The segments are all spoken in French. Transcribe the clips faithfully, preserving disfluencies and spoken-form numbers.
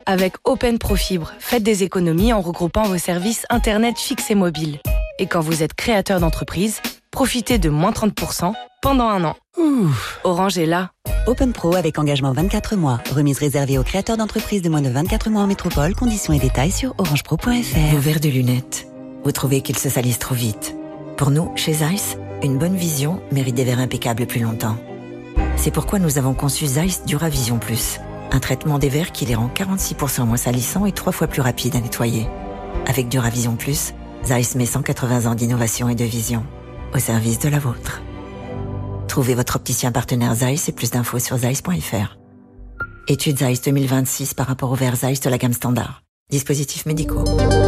Avec Open Pro Fibre, faites des économies en regroupant vos services Internet fixes et mobiles. Et quand vous êtes créateur d'entreprise, profitez de moins trente pour cent pendant un an. Ouh. Orange est là. Open Pro avec engagement vingt-quatre mois. Remise réservée aux créateurs d'entreprises de moins de vingt-quatre mois en métropole. Conditions et détails sur orange pro point f r. Vos verres de lunettes. Vous trouvez qu'ils se salissent trop vite. Pour nous, chez Zeiss, une bonne vision mérite des verres impeccables plus longtemps. C'est pourquoi nous avons conçu Zeiss Duravision Plus. Un traitement des verres qui les rend quarante-six pour cent moins salissants et trois fois plus rapides à nettoyer. Avec Duravision Plus, Zeiss met cent quatre-vingts ans d'innovation et de vision au service de la vôtre. Trouvez votre opticien partenaire Zeiss et plus d'infos sur zeiss point f r. Étude Zeiss deux mille vingt-six par rapport aux verres Zeiss de la gamme standard. Dispositifs médicaux.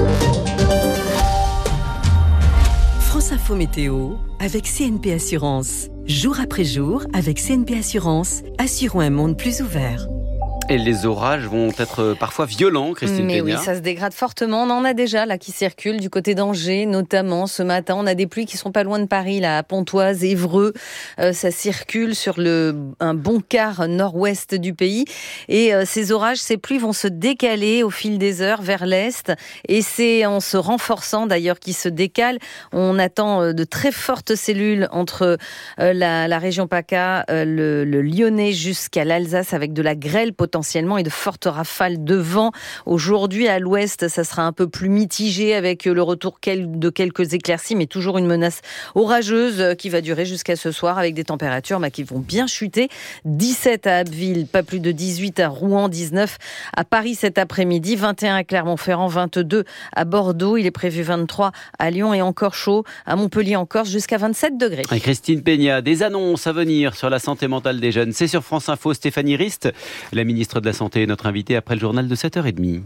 France Info Météo avec C N P Assurance. Jour après jour, avec C N P Assurance, assurons un monde plus ouvert. Et les orages vont être parfois violents, Christine Mais Peña. oui, ça se dégrade fortement. On en a déjà là qui circulent du côté d'Angers, notamment ce matin. On a des pluies qui sont pas loin de Paris, là, à Pontoise, Évreux. Euh, ça circule sur le un bon quart nord-ouest du pays. Et euh, ces orages, ces pluies vont se décaler au fil des heures vers l'est. Et c'est en se renforçant d'ailleurs qu'ils se décalent. On attend de très fortes cellules entre euh, la, la région PACA, euh, le, le Lyonnais jusqu'à l'Alsace avec de la grêle potentielle. Potentiellement et de fortes rafales de vent. Aujourd'hui, à l'ouest, ça sera un peu plus mitigé avec le retour de quelques éclaircies, mais toujours une menace orageuse qui va durer jusqu'à ce soir avec des températures bah, qui vont bien chuter. dix-sept à Abbeville, pas plus de dix-huit à Rouen, dix-neuf à Paris cet après-midi, vingt et un à Clermont-Ferrand, vingt-deux à Bordeaux. Il est prévu vingt-trois à Lyon et encore chaud à Montpellier en Corse jusqu'à vingt-sept degrés. Et Christine Peña, des annonces à venir sur la santé mentale des jeunes. C'est sur France Info, Stéphanie Rist, la ministre de la Santé est notre invitée après le journal de sept heures trente.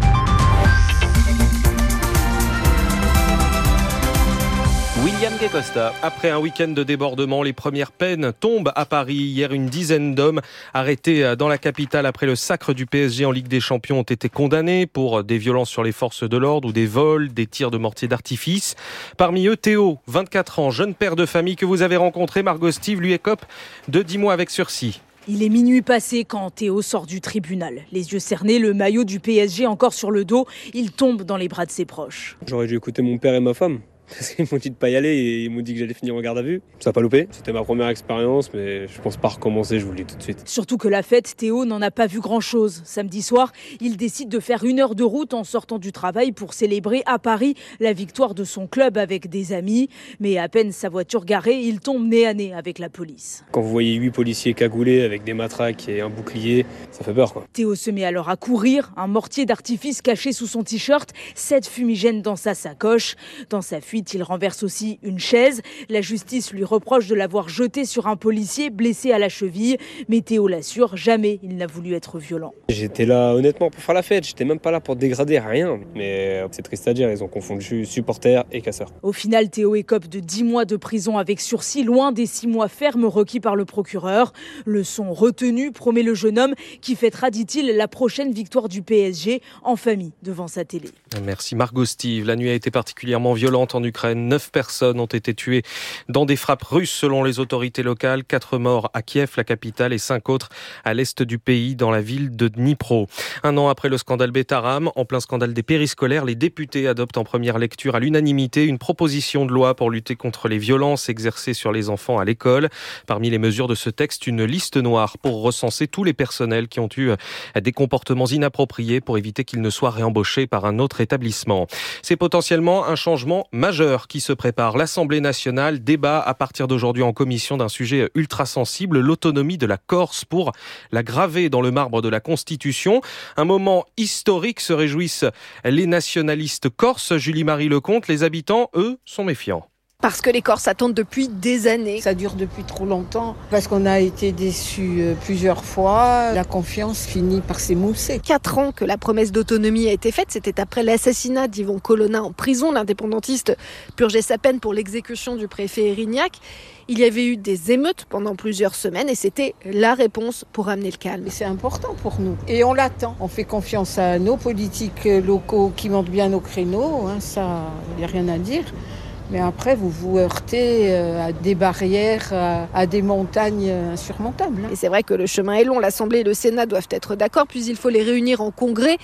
William Guecosta. Après un week-end de débordement, les premières peines tombent à Paris. Hier, une dizaine d'hommes arrêtés dans la capitale après le sacre du P S G en Ligue des Champions ont été condamnés pour des violences sur les forces de l'ordre ou des vols, des tirs de mortier d'artifice. Parmi eux, Théo, vingt-quatre ans, jeune père de famille que vous avez rencontré. Margot Steve lui écope de dix mois avec sursis. Il est minuit passé quand Théo sort du tribunal. Les yeux cernés, le maillot du P S G encore sur le dos. Il tombe dans les bras de ses proches. J'aurais dû écouter mon père et ma femme. Parce qu'ils m'ont dit de pas y aller et ils m'ont dit que j'allais finir en garde à vue. Ça n'a pas loupé. C'était ma première expérience, mais je pense pas recommencer, je vous le dis tout de suite. Surtout que la fête, Théo n'en a pas vu grand-chose. Samedi soir, il décide de faire une heure de route en sortant du travail pour célébrer à Paris la victoire de son club avec des amis. Mais à peine sa voiture garée, il tombe nez à nez avec la police. Quand vous voyez huit policiers cagoulés avec des matraques et un bouclier, ça fait peur, quoi. Théo se met alors à courir, un mortier d'artifice caché sous son t-shirt, sept fumigènes dans sa sacoche. Dans sa fuite, il renverse aussi une chaise. La justice lui reproche de l'avoir jeté sur un policier blessé à la cheville. Mais Théo l'assure, jamais il n'a voulu être violent. J'étais là honnêtement pour faire la fête. J'étais même pas là pour dégrader, rien. Mais c'est triste à dire, ils ont confondu supporters et casseurs. Au final, Théo écope de dix mois de prison avec sursis, loin des six mois fermes requis par le procureur. Leçon retenue, promet le jeune homme qui fêtera, dit-il, la prochaine victoire du P S G en famille devant sa télé. Merci Margot Steve. La nuit a été particulièrement violente en Ukraine. Neuf personnes ont été tuées dans des frappes russes selon les autorités locales. Quatre morts à Kiev, la capitale, et cinq autres à l'est du pays, dans la ville de Dnipro. Un an après le scandale Betaram, en plein scandale des périscolaires, les députés adoptent en première lecture à l'unanimité une proposition de loi pour lutter contre les violences exercées sur les enfants à l'école. Parmi les mesures de ce texte, une liste noire pour recenser tous les personnels qui ont eu des comportements inappropriés pour éviter qu'ils ne soient réembauchés par un autre établissement. C'est potentiellement un changement majeur qui se prépare. L'Assemblée nationale débat à partir d'aujourd'hui en commission d'un sujet ultra sensible, l'autonomie de la Corse, pour la graver dans le marbre de la Constitution. Un moment historique, se réjouissent les nationalistes corses. Julie-Marie Lecomte, les habitants, eux, sont méfiants. Parce que les Corses attendent depuis des années. Ça dure depuis trop longtemps, parce qu'on a été déçus plusieurs fois. La confiance finit par s'émousser. Quatre ans que la promesse d'autonomie a été faite. C'était après l'assassinat d'Yvon Colonna en prison. L'indépendantiste purgeait sa peine pour l'exécution du préfet Erignac. Il y avait eu des émeutes pendant plusieurs semaines et c'était la réponse pour ramener le calme. Et c'est important pour nous. Et on l'attend. On fait confiance à nos politiques locaux qui montent bien nos créneaux. Hein, ça, il n'y a rien à dire. Mais après, vous vous heurtez à des barrières, à des montagnes insurmontables. Et c'est vrai que le chemin est long. L'Assemblée et le Sénat doivent être d'accord, puis il faut les réunir en congrès.